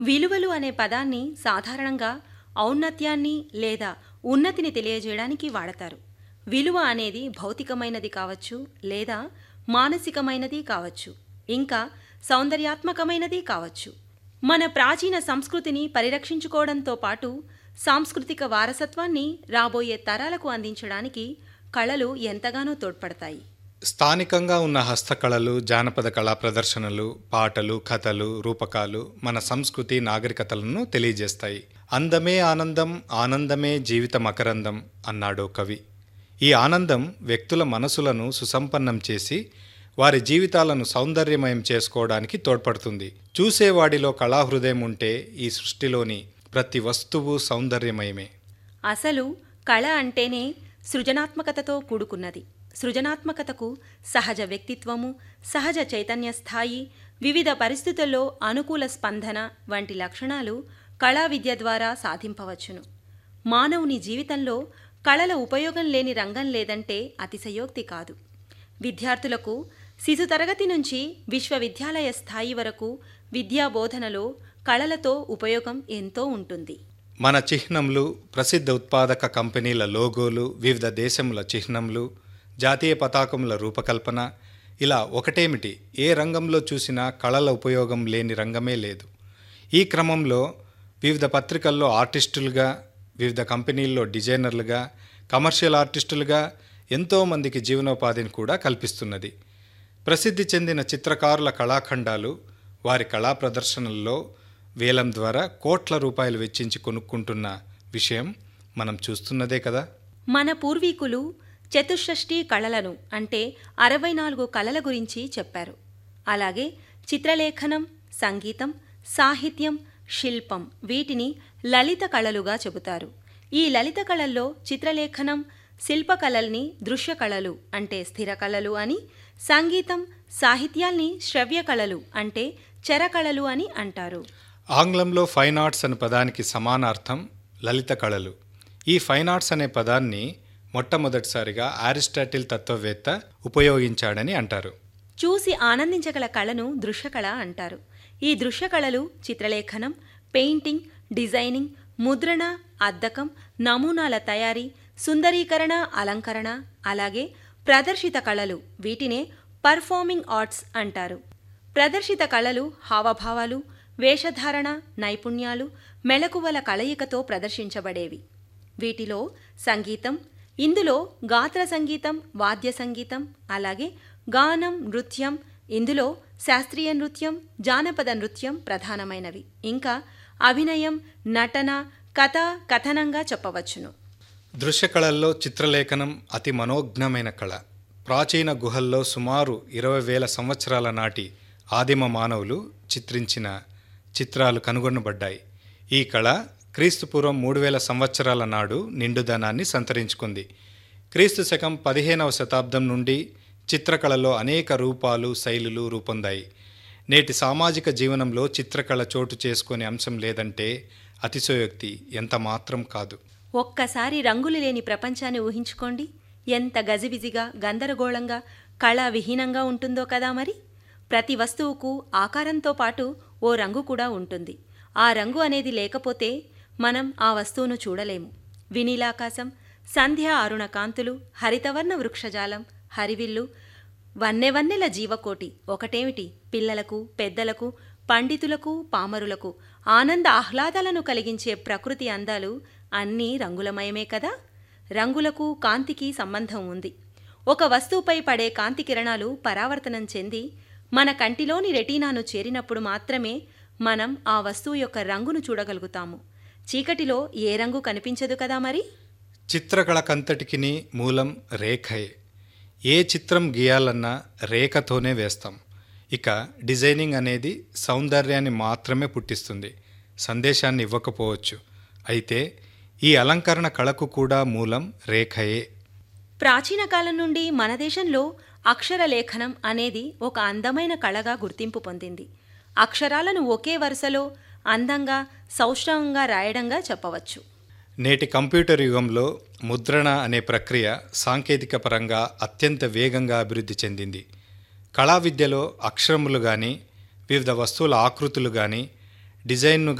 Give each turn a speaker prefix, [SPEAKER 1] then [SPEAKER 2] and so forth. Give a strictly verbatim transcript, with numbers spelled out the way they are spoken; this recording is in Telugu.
[SPEAKER 1] విలువలు అనే పదాన్ని సాధారణంగా ఔన్నత్యాన్ని లేదా ఉన్నతిని తెలియజేయడానికి వాడతారు. విలువ అనేది భౌతికమైనది కావచ్చు, లేదా మానసికమైనది కావచ్చు, ఇంకా సౌందర్యాత్మకమైనది కావచ్చు. మన ప్రాచీన సంస్కృతిని పరిరక్షించుకోవడంతో పాటు సాంస్కృతిక వారసత్వాన్ని రాబోయే తరాలకు అందించడానికి కళలు ఎంతగానో తోడ్పడతాయి.
[SPEAKER 2] స్థానికంగా ఉన్న హస్తకళలు, జానపద కళా ప్రదర్శనలు, పాటలు, కథలు, రూపకాలు మన సంస్కృతి నాగరికతలను తెలియజేస్తాయి. అందమే ఆనందం, ఆనందమే జీవిత మకరందం అన్నాడో కవి. ఈ ఆనందం వ్యక్తుల మనసులను సుసంపన్నం చేసి వారి జీవితాలను సౌందర్యమయం చేసుకోవడానికి తోడ్పడుతుంది. చూసేవాడిలో కళాహృదయం ఉంటే ఈ సృష్టిలోని ప్రతి వస్తువు సౌందర్యమయమే.
[SPEAKER 1] అసలు కళ అంటేనే సృజనాత్మకతతో కూడుకున్నది. సృజనాత్మకతకు సహజ వ్యక్తిత్వము, సహజ చైతన్య స్థాయి, వివిధ పరిస్థితుల్లో అనుకూల స్పందన వంటి లక్షణాలు కళా విద్య ద్వారా సాధింపవచ్చును. మానవుని జీవితంలో కళల ఉపయోగం లేని రంగం లేదంటే అతిశయోక్తి కాదు. విద్యార్థులకు శిశు తరగతి నుంచి విశ్వవిద్యాలయ స్థాయి వరకు విద్యాబోధనలో కళలతో ఉపయోగం ఎంతో ఉంటుంది.
[SPEAKER 2] మన చిహ్నంలు, ప్రసిద్ధ ఉత్పాదక కంపెనీల లోగోలు, వివిధ దేశముల చిహ్నంలు, జాతీయ పతాకముల రూపకల్పన, ఇలా ఒకటేమిటి, ఏ రంగంలో చూసినా కళల ఉపయోగం లేని రంగమే లేదు. ఈ క్రమంలో వివిధ పత్రికల్లో ఆర్టిస్టులుగా, వివిధ కంపెనీల్లో డిజైనర్లుగా, కమర్షియల్ ఆర్టిస్టులుగా ఎంతోమందికి జీవనోపాధిని కూడా కల్పిస్తున్నది. ప్రసిద్ధి చెందిన చిత్రకారుల కళాఖండాలు వారి కళా ప్రదర్శనల్లో వేలం ద్వారా కోట్ల రూపాయలు వెచ్చించి కొనుక్కుంటున్న విషయం మనం చూస్తున్నదే కదా.
[SPEAKER 1] మన పూర్వీకులు చతుషష్ఠి కళలను అంటే అరవై నాలుగు కళల గురించి చెప్పారు. అలాగే చిత్రలేఖనం, సంగీతం, సాహిత్యం, శిల్పం వీటిని లలిత కళలుగా చెబుతారు. ఈ లలిత కళల్లో చిత్రలేఖనం, శిల్పకళల్ని దృశ్య కళలు అంటే స్థిర కళలు అని, సంగీతం, సాహిత్యాల్ని శ్రవ్య కళలు అంటే చరకళలు అని అంటారు.
[SPEAKER 2] ఆంగ్లంలో ఫైన్ ఆర్ట్స్ అనే పదానికి సమానార్థం లలిత కళలు. ఈ ఫైన్ ఆర్ట్స్ అనే పదాన్ని మొట్టమొదటిసారిగా అరిస్టాటిల్ తత్వవేత్త ఉపయోగించాడని అంటారు.
[SPEAKER 1] చూసి ఆనందించగల కళను దృశ్యకళ అంటారు. ఈ దృశ్యకళలు చిత్రలేఖనం, పెయింటింగ్, డిజైనింగ్, ముద్రణ, అద్దకం, నమూనాల తయారీ, సుందరీకరణ, అలంకరణ, అలాగే ప్రదర్శిత కళలు, వీటినే పర్ఫార్మింగ్ ఆర్ట్స్ అంటారు. ప్రదర్శిత కళలు హావభావాలు, వేషధారణ, నైపుణ్యాలు, మెళకువల కలయికతో ప్రదర్శించబడేవి. వీటిలో సంగీతం, ఇందులో గాత్ర సంగీతం, వాద్య సంగీతం, అలాగే గానం, నృత్యం, ఇందులో శాస్త్రీయ నృత్యం, జానపద నృత్యం ప్రధానమైనవి. ఇంకా అభినయం, నటన, కథ, కథనంగా చెప్పవచ్చును.
[SPEAKER 2] దృశ్యకళల్లో చిత్రలేఖనం అతి మనోజ్ఞమైన కళ. ప్రాచీన గుహల్లో సుమారు ఇరవై వేల సంవత్సరాల నాటి ఆదిమ మానవులు చిత్రించిన చిత్రాలు కనుగొనబడ్డాయి. ఈ కళ క్రీస్తుపూర్వం మూడు వేల సంవత్సరాల నాడు నిండుదనాన్ని సంతరించుకుంది. క్రీస్తు శకం పదిహేనవ శతాబ్దం నుండి చిత్రకళలో అనేక రూపాలు, శైలులు రూపొందాయి. నేటి సామాజిక జీవనంలో చిత్రకళ చోటు చేసుకునే అంశం లేదంటే అతిశయోక్తి ఎంత మాత్రం కాదు.
[SPEAKER 1] ఒక్కసారి రంగులు లేని ప్రపంచాన్ని ఊహించుకోండి. ఎంత గజిబిజిగా, గందరగోళంగా, కళా విహీనంగా ఉంటుందో కదా. మరి ప్రతి వస్తువుకు ఆకారంతో పాటు ఓ రంగు కూడా ఉంటుంది. ఆ రంగు అనేది లేకపోతే మనం ఆ వస్తువును చూడలేము. వినీలాకాశం, సంధ్యా అరుణ కాంతులు, హరితవర్ణ వృక్షజాలం, హరివిల్లు, వన్నెవన్నెల జీవకోటి ఒకటేమిటి, పిల్లలకు, పెద్దలకు, పండితులకు, పామరులకు ఆనంద ఆహ్లాదాలను కలిగించే ప్రకృతి అందాలు అన్నీ రంగులమయమే కదా. రంగులకు కాంతికి సంబంధం ఉంది. ఒక వస్తువుపై పడే కాంతి కిరణాలు పరావర్తనం చెంది మన కంటిలోని రెటీనాను చేరినప్పుడు మాత్రమే మనం ఆ వస్తువు యొక్క రంగును చూడగలుగుతాము. చీకటిలో ఏ రంగు కనిపించదు కదా. మరి
[SPEAKER 2] చిత్రకళకంతటికి మూలం రేఖయే. ఏ చిత్రం గీయాలన్నా రేఖతోనే వేస్తాం. ఇక డిజైనింగ్ అనేది సౌందర్యాన్ని మాత్రమే పుట్టిస్తుంది, సందేశాన్ని ఇవ్వకపోవచ్చు. అయితే ఈ అలంకరణ కళకు కూడా మూలం రేఖయే.
[SPEAKER 1] ప్రాచీన కాలం నుండి మన దేశంలో అక్షర లేఖనం అనేది ఒక అందమైన కళగా గుర్తింపు పొందింది. అక్షరాలను ఒకే వరుసలో అందంగా, సౌష్ఠవంగా రాయడంగా చెప్పవచ్చు.
[SPEAKER 2] నేటి కంప్యూటర్ యుగంలో ముద్రణ అనే ప్రక్రియ సాంకేతిక పరంగా అత్యంత వేగంగా అభివృద్ధి చెందింది. కళా విద్యలో అక్షరములు కానీ, వివిధ వస్తువుల ఆకృతులు కానీ డిజైన్ను